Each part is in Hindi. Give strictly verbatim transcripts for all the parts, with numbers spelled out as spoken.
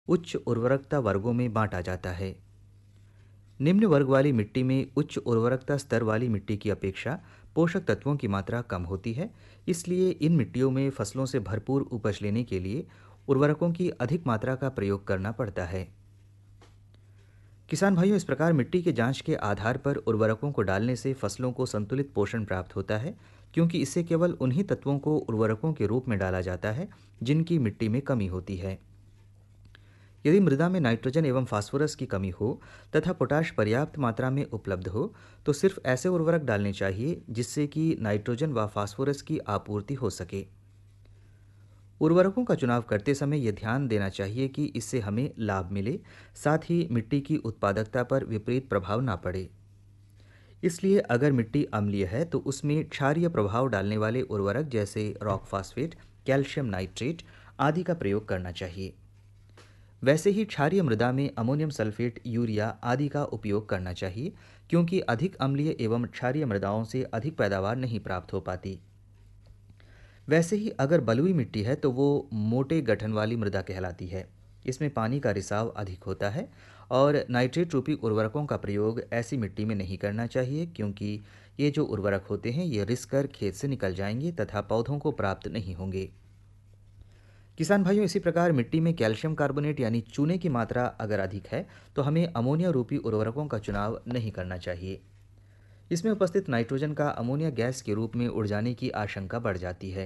उच्च उर्वरकता वर्गों में बांटा जाता है। निम्न वर्ग वाली मिट्टी में उच्च उर्वरकता स्तर वाली मिट्टी की अपेक्षा पोषक तत्वों की मात्रा कम होती है। इसलिए इन मिट्टियों में फसलों से भरपूर उपज लेने के लिए उर्वरकों की अधिक मात्रा का प्रयोग करना पड़ता है। किसान भाइयों, इस प्रकार मिट्टी के जांच के आधार पर उर्वरकों को डालने से फसलों को संतुलित पोषण प्राप्त होता है, क्योंकि इससे केवल उन्हीं तत्वों को उर्वरकों के रूप में डाला जाता है जिनकी मिट्टी में कमी होती है। यदि मृदा में नाइट्रोजन एवं फास्फोरस की कमी हो तथा पोटाश पर्याप्त मात्रा में उपलब्ध हो तो सिर्फ ऐसे उर्वरक डालने चाहिए जिससे कि नाइट्रोजन व फास्फोरस की आपूर्ति हो सके। उर्वरकों का चुनाव करते समय यह ध्यान देना चाहिए कि इससे हमें लाभ मिले, साथ ही मिट्टी की उत्पादकता पर विपरीत प्रभाव ना पड़े। इसलिए अगर मिट्टी अम्लीय है तो उसमें क्षारीय प्रभाव डालने वाले उर्वरक जैसे रॉक फास्फेट, कैल्शियम नाइट्रेट आदि का प्रयोग करना चाहिए। वैसे ही क्षारीय मृदा में अमोनियम सल्फेट, यूरिया आदि का उपयोग करना चाहिए, क्योंकि अधिक अम्लीय एवं क्षारीय मृदाओं से अधिक पैदावार नहीं प्राप्त हो पाती। वैसे ही अगर बलुई मिट्टी है तो वो मोटे गठन वाली मृदा कहलाती है। इसमें पानी का रिसाव अधिक होता है और नाइट्रेट रूपी उर्वरकों का प्रयोग ऐसी मिट्टी में नहीं करना चाहिए, क्योंकि ये जो उर्वरक होते हैं ये रिस कर खेत से निकल जाएंगे तथा पौधों को प्राप्त नहीं होंगे। किसान भाइयों, इसी प्रकार मिट्टी में कैल्शियम कार्बोनेट यानी चूने की मात्रा अगर अधिक है तो हमें अमोनिया रूपी उर्वरकों का चुनाव नहीं करना चाहिए। इसमें उपस्थित नाइट्रोजन का अमोनिया गैस के रूप में उड़ जाने की आशंका बढ़ जाती है।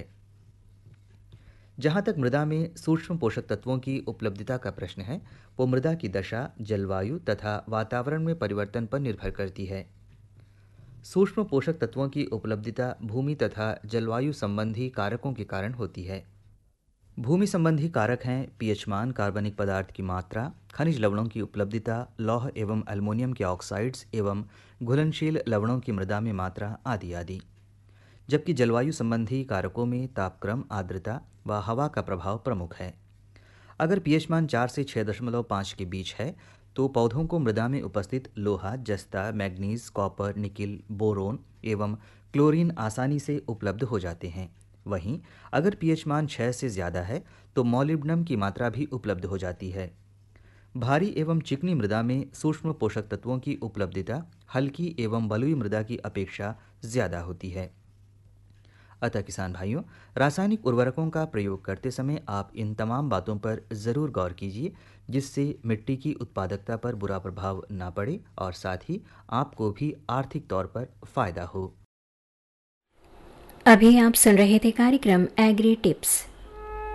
जहाँ तक मृदा में सूक्ष्म पोषक तत्वों की उपलब्धता का प्रश्न है, वो मृदा की दशा, जलवायु तथा वातावरण में परिवर्तन पर निर्भर करती है। सूक्ष्म पोषक तत्वों की उपलब्धता भूमि तथा जलवायु संबंधी कारकों के कारण होती है। भूमि संबंधी कारक हैं पीएच मान, कार्बनिक पदार्थ की मात्रा, खनिज लवणों की उपलब्धता, लौह एवं एल्युमिनियम के ऑक्साइड्स एवं घुलनशील लवणों की मृदा में मात्रा आदि आदि। जबकि जलवायु संबंधी कारकों में तापक्रम, आर्द्रता व हवा का प्रभाव प्रमुख है। अगर पीएच मान चार से छः दशमलव पाँच के बीच है तो पौधों को मृदा में उपस्थित लोहा, जस्ता, मैग्नीज, कॉपर, निकिल, बोरोन एवं क्लोरीन आसानी से उपलब्ध हो जाते हैं। वहीं अगर पीएच मान छः से ज़्यादा है तो मॉलिब्डेनम की मात्रा भी उपलब्ध हो जाती है। भारी एवं चिकनी मृदा में सूक्ष्म पोषक तत्वों की उपलब्धता हल्की एवं बलुई मृदा की अपेक्षा ज़्यादा होती है। अतः किसान भाइयों, रासायनिक उर्वरकों का प्रयोग करते समय आप इन तमाम बातों पर ज़रूर गौर कीजिए, जिससे मिट्टी की उत्पादकता पर बुरा प्रभाव ना पड़े और साथ ही आपको भी आर्थिक तौर पर फायदा हो। अभी आप सुन रहे थे कार्यक्रम एग्री टिप्स।